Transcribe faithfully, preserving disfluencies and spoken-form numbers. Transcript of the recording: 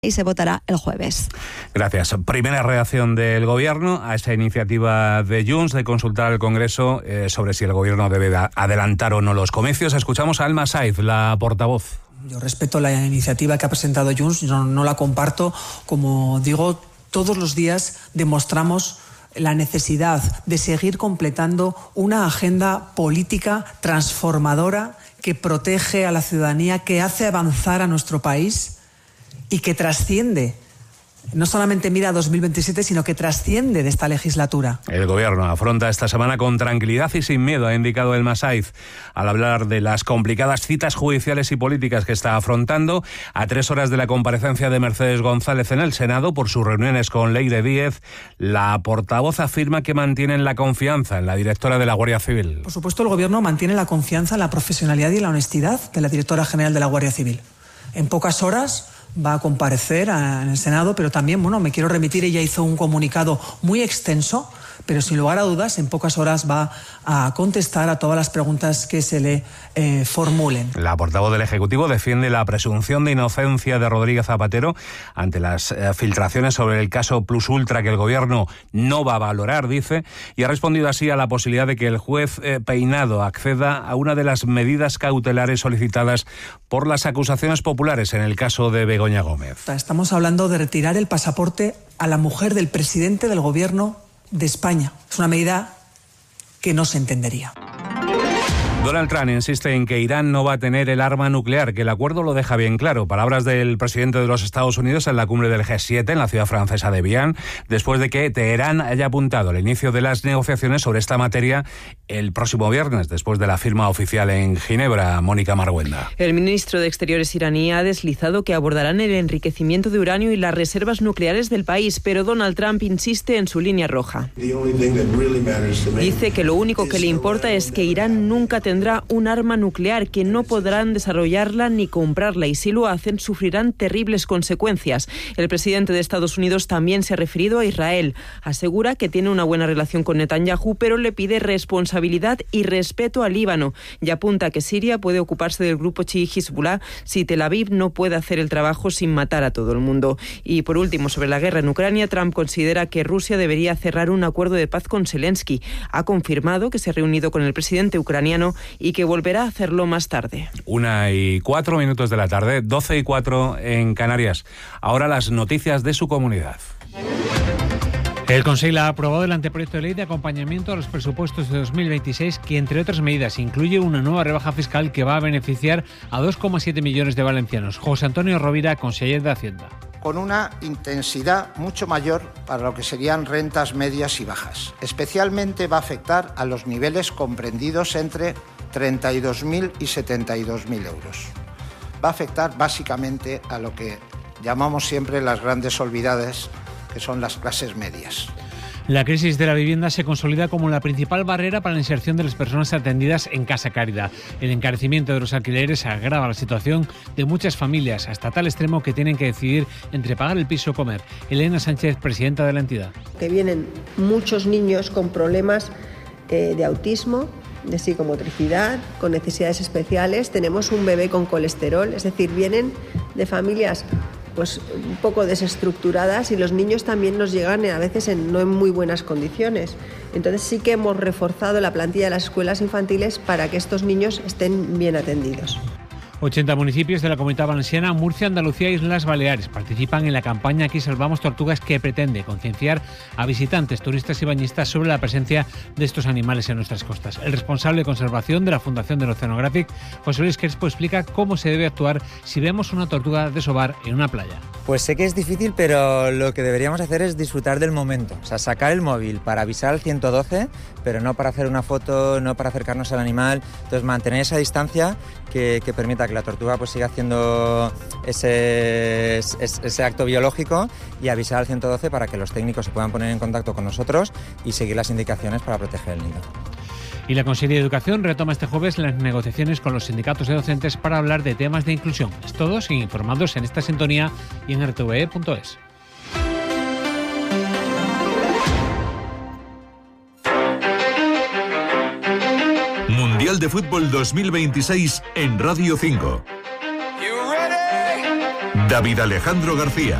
y se votará el jueves. Gracias. Primera reacción del Gobierno a esa iniciativa de Junts de consultar al Congreso eh, sobre si el Gobierno debe adelantar o no los comicios. Escuchamos a Alma Saiz, la portavoz. Yo respeto la iniciativa que ha presentado Junts, no, no la comparto. Como digo, todos los días demostramos la necesidad de seguir completando una agenda política transformadora que protege a la ciudadanía, que hace avanzar a nuestro país y que trasciende, no solamente mira a dos mil veintisiete, sino que trasciende de esta legislatura. El Gobierno afronta esta semana con tranquilidad y sin miedo, ha indicado Alma Saiz, al hablar de las complicadas citas judiciales y políticas que está afrontando a tres horas de la comparecencia de Mercedes González en el Senado por sus reuniones con Leire Díez. La portavoz afirma que mantienen la confianza en la directora de la Guardia Civil. Por supuesto, el Gobierno mantiene la confianza en la profesionalidad y en la honestidad de la directora general de la Guardia Civil. En pocas horas va a comparecer en el Senado, pero también, bueno, me quiero remitir, ella hizo un comunicado muy extenso, pero sin lugar a dudas, en pocas horas va a contestar a todas las preguntas que se le eh, formulen. La portavoz del Ejecutivo defiende la presunción de inocencia de Rodríguez Zapatero ante las eh, filtraciones sobre el caso Plus Ultra que el Gobierno no va a valorar, dice, y ha respondido así a la posibilidad de que el juez eh, Peinado acceda a una de las medidas cautelares solicitadas por las acusaciones populares en el caso de Begoña Gómez. Estamos hablando de retirar el pasaporte a la mujer del presidente del Gobierno de España. Es una medida que no se entendería. Donald Trump insiste en que Irán no va a tener el arma nuclear, que el acuerdo lo deja bien claro. Palabras del presidente de los Estados Unidos en la cumbre del G siete en la ciudad francesa de Vienne, después de que Teherán haya apuntado el inicio de las negociaciones sobre esta materia el próximo viernes, después de la firma oficial en Ginebra. Mónica Marguenda. El ministro de Exteriores iraní ha deslizado que abordarán el enriquecimiento de uranio y las reservas nucleares del país, pero Donald Trump insiste en su línea roja. Dice que lo único que le importa es que Irán nunca tendrá tendrá un arma nuclear, que no podrán desarrollarla ni comprarla, y si lo hacen sufrirán terribles consecuencias. El presidente de Estados Unidos también se ha referido a Israel. Asegura que tiene una buena relación con Netanyahu, pero le pide responsabilidad y respeto al Líbano, y apunta que Siria puede ocuparse del grupo chií Hezbollah si Tel Aviv no puede hacer el trabajo sin matar a todo el mundo. Y por último, sobre la guerra en Ucrania, Trump considera que Rusia debería cerrar un acuerdo de paz con Zelensky. Ha confirmado que se ha reunido con el presidente ucraniano y que volverá a hacerlo más tarde. Una y cuatro minutos de la tarde, doce y cuatro en Canarias. Ahora las noticias de su comunidad. El Consejo ha aprobado el anteproyecto de ley de acompañamiento a los presupuestos de dos mil veintiséis, que entre otras medidas incluye una nueva rebaja fiscal que va a beneficiar a dos coma siete millones de valencianos. José Antonio Rovira, conseller de Hacienda. Con una intensidad mucho mayor para lo que serían rentas medias y bajas. Especialmente va a afectar a los niveles comprendidos entre treinta y dos mil y setenta y dos mil euros. Va a afectar básicamente a lo que llamamos siempre las grandes olvidadas, que son las clases medias. La crisis de la vivienda se consolida como la principal barrera para la inserción de las personas atendidas en Casa Caridad. El encarecimiento de los alquileres agrava la situación de muchas familias, hasta tal extremo que tienen que decidir entre pagar el piso o comer. Elena Sánchez, presidenta de la entidad. Que vienen muchos niños con problemas eh, de autismo, de psicomotricidad, con necesidades especiales. Tenemos un bebé con colesterol, es decir, vienen de familias pues un poco desestructuradas, y los niños también nos llegan a veces en no en muy buenas condiciones. Entonces sí que hemos reforzado la plantilla de las escuelas infantiles para que estos niños estén bien atendidos. ochenta municipios de la Comunidad Valenciana, Murcia, Andalucía e Islas Baleares participan en la campaña Aquí salvamos tortugas, que pretende concienciar a visitantes, turistas y bañistas sobre la presencia de estos animales en nuestras costas. El responsable de conservación de la Fundación del Oceanographic, José Luis Crespo, explica cómo se debe actuar si vemos una tortuga desovar en una playa. Pues sé que es difícil, pero lo que deberíamos hacer es disfrutar del momento. O sea, sacar el móvil para avisar al ciento doce, pero no para hacer una foto, no para acercarnos al animal. Entonces, mantener esa distancia que, que permita que la tortuga pues siga haciendo ese, ese, ese acto biológico, y avisar al ciento doce para que los técnicos se puedan poner en contacto con nosotros y seguir las indicaciones para proteger el nido. Y la Consellería de Educación retoma este jueves las negociaciones con los sindicatos de docentes para hablar de temas de inclusión. Todos informados en esta sintonía y en r t v e punto es. Mundial de Fútbol dos mil veintiséis en Radio cinco. David Alejandro García.